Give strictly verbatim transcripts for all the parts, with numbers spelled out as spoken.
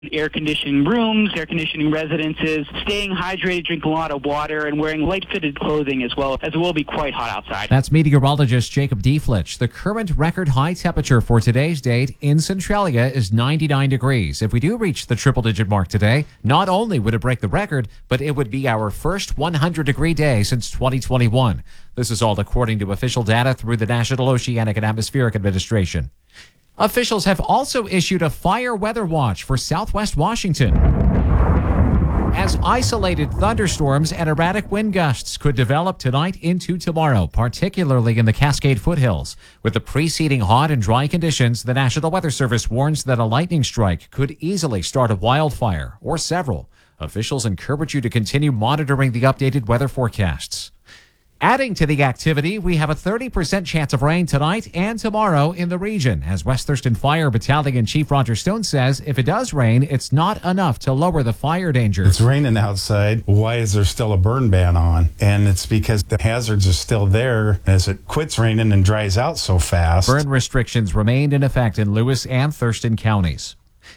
air conditioning rooms, air conditioning residences, staying hydrated, drinking a lot of water, and wearing light fitted clothing as well, as it will be quite hot outside. That's meteorologist Jacob Deflitch. The current record high temperature for today's date in Centralia is ninety-nine degrees. If we do reach the triple digit mark today, not only would it break the record, but it would be our first one hundred degree day since twenty twenty-one. This is all according to official data through the National Oceanic and Atmospheric Administration. Officials have also issued a fire weather watch for southwest Washington, as isolated thunderstorms and erratic wind gusts could develop tonight into tomorrow, particularly in the Cascade foothills. With the preceding hot and dry conditions, the National Weather Service warns that a lightning strike could easily start a wildfire, or several. Officials encourage you to continue monitoring the updated weather forecasts. Adding to the activity, we have a thirty percent chance of rain tonight and tomorrow in the region. As West Thurston Fire Battalion Chief Roger Stone says, if it does rain, it's not enough to lower the fire danger. It's raining outside. Why is there still a burn ban on? And it's because the hazards are still there as it quits raining and dries out so fast. Burn restrictions remained in effect in Lewis and Thurston counties.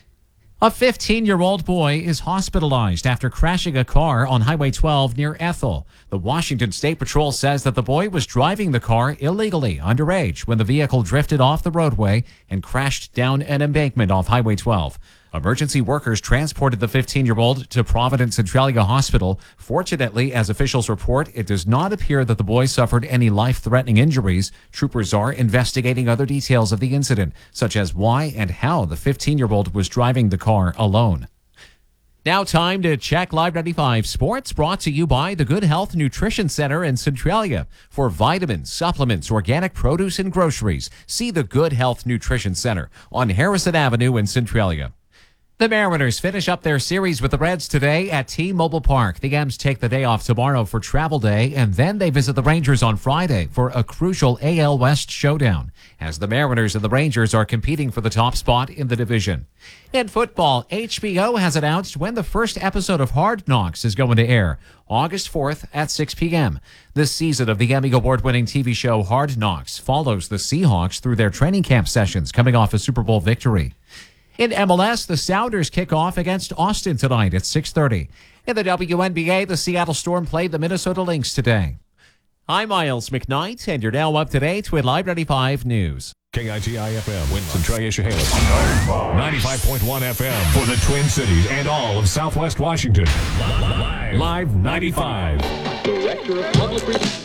A fifteen-year-old boy is hospitalized after crashing a car on Highway twelve near Ethel. The Washington State Patrol says that the boy was driving the car illegally underage when the vehicle drifted off the roadway and crashed down an embankment off Highway twelve. Emergency workers transported the fifteen-year-old to Providence Centralia Hospital. Fortunately, as officials report, it does not appear that the boy suffered any life-threatening injuries. Troopers are investigating other details of the incident, such as why and how the fifteen-year-old was driving the car alone. Now time to check Live ninety-five Sports, brought to you by the Good Health Nutrition Center in Centralia. For vitamins, supplements, organic produce, and groceries, see the Good Health Nutrition Center on Harrison Avenue in Centralia. The Mariners finish up their series with the Reds today at T-Mobile Park. The M's take the day off tomorrow for travel day, and then they visit the Rangers on Friday for a crucial A L West showdown, as the Mariners and the Rangers are competing for the top spot in the division. In football, H B O has announced when the first episode of Hard Knocks is going to air, August fourth at six p.m. This season of the Emmy Award-winning T V show Hard Knocks follows the Seahawks through their training camp sessions coming off a Super Bowl victory. In M L S, the Sounders kick off against Austin tonight at six thirty. In the W N B A, the Seattle Storm played the Minnesota Lynx today. I'm Miles McKnight, and you're now up to date with Live ninety-five News. K I T I F M, Winston-Troy, Chehalis. ninety-five point one F M for the Twin Cities and all of Southwest Washington. Live ninety-five. Director of Public Relations.